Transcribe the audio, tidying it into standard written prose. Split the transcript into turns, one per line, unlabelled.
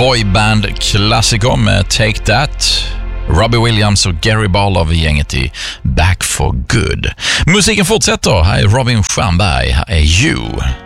boyband-klassiker med Take That. Robbie Williams och Gary Barlow, gänget i Back for Good. Musiken fortsätter. Här är Robin Stjernberg. Här är You.